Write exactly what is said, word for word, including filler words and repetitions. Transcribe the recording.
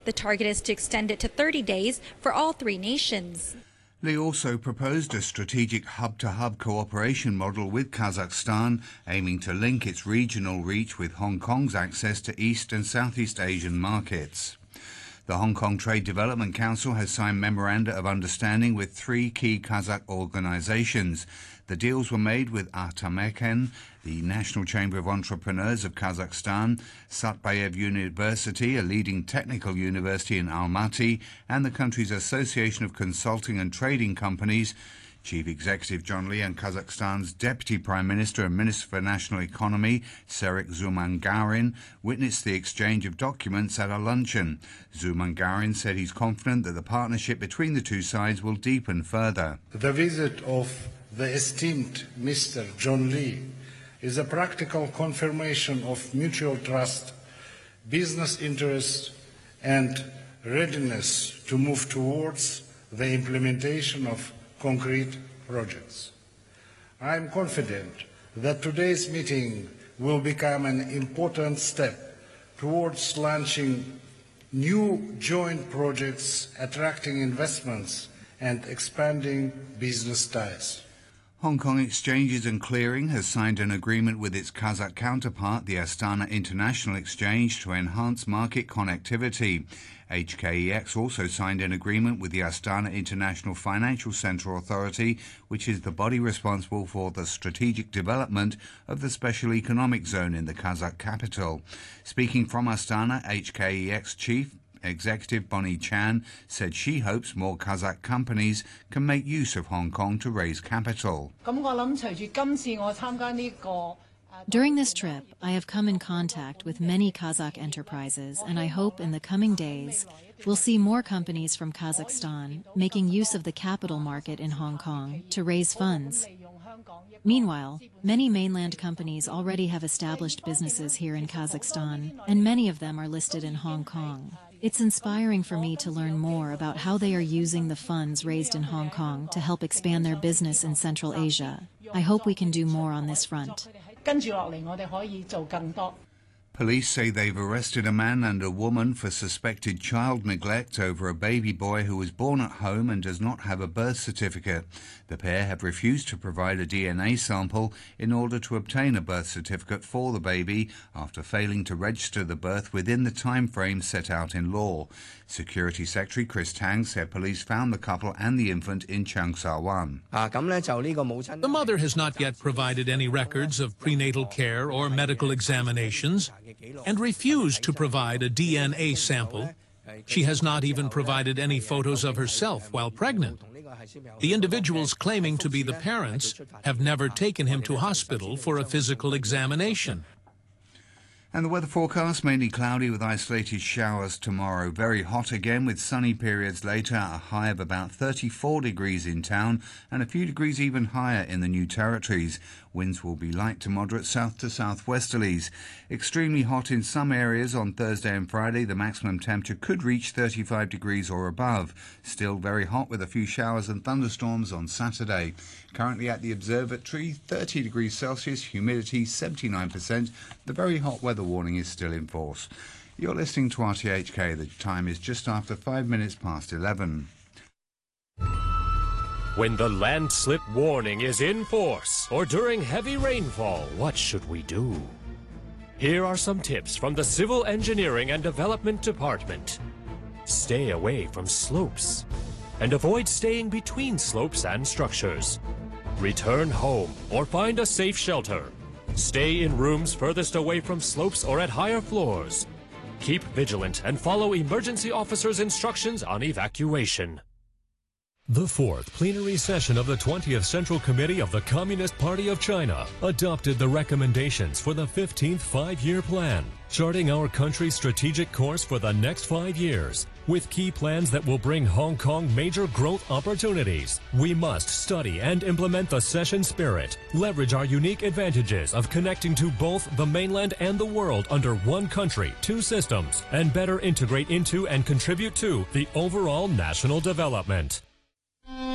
The target is to extend it to thirty days for all three nations. Li also proposed a strategic hub-to-hub cooperation model with Kazakhstan, aiming to link its regional reach with Hong Kong's access to East and Southeast Asian markets. The Hong Kong Trade Development Council has signed memoranda of understanding with three key Kazakh organisations. The deals were made with Atameken, the National Chamber of Entrepreneurs of Kazakhstan, Satbayev University, a leading technical university in Almaty, and the country's Association of Consulting and Trading Companies. Chief Executive John Lee and Kazakhstan's Deputy Prime Minister and Minister for National Economy, Serik Zurmangarin, witnessed the exchange of documents at a luncheon. Zurmangarin said he's confident that the partnership between the two sides will deepen further. The visit of the esteemed Mister John Lee is a practical confirmation of mutual trust, business interest, and readiness to move towards the implementation of concrete projects. I am confident that today's meeting will become an important step towards launching new joint projects, attracting investments, and expanding business ties. Hong Kong Exchanges and Clearing has signed an agreement with its Kazakh counterpart, the Astana International Exchange, to enhance market connectivity. H K E X also signed an agreement with the Astana International Financial Centre Authority, which is the body responsible for the strategic development of the special economic zone in the Kazakh capital. Speaking from Astana, H K E X Chief Executive Bonnie Chan said she hopes more Kazakh companies can make use of Hong Kong to raise capital. During this trip, I have come in contact with many Kazakh enterprises, and I hope in the coming days we'll see more companies from Kazakhstan making use of the capital market in Hong Kong to raise funds. Meanwhile, many mainland companies already have established businesses here in Kazakhstan, and many of them are listed in Hong Kong. It's inspiring for me to learn more about how they are using the funds raised in Hong Kong to help expand their business in Central Asia. I hope we can do more on this front. Police say they've arrested a man and a woman for suspected child neglect over a baby boy who was born at home and does not have a birth certificate. The pair have refused to provide a D N A sample in order to obtain a birth certificate for the baby after failing to register the birth within the time frame set out in law. Security Secretary Chris Tang said police found the couple and the infant in Cheung Sa Wan. The mother has not yet provided any records of prenatal care or medical examinations and refused to provide a D N A sample. She has not even provided any photos of herself while pregnant. The individuals claiming to be the parents have never taken him to hospital for a physical examination. And the weather forecast, mainly cloudy with isolated showers tomorrow. Very hot again with sunny periods later, a high of about thirty-four degrees in town and a few degrees even higher in the New Territories. Winds will be light to moderate south to southwesterlies. Extremely hot in some areas on Thursday and Friday. The maximum temperature could reach thirty-five degrees or above. Still very hot with a few showers and thunderstorms on Saturday. Currently at the observatory, thirty degrees Celsius, humidity seventy-nine percent. The very hot weather warning is still in force. You're listening to R T H K. The time is just after five minutes past eleven. When the landslip warning is in force or during heavy rainfall, what should we do? Here are some tips from the Civil Engineering and Development Department. Stay away from slopes and avoid staying between slopes and structures. Return home or find a safe shelter. Stay in rooms furthest away from slopes or at higher floors. Keep vigilant and follow emergency officers' instructions on evacuation. The fourth plenary session of the twentieth Central Committee of the Communist Party of China adopted the recommendations for the fifteenth Five-Year Plan, charting our country's strategic course for the next five years, with key plans that will bring Hong Kong major growth opportunities. We must study and implement the session spirit, leverage our unique advantages of connecting to both the mainland and the world under one country, two systems, and better integrate into and contribute to the overall national development.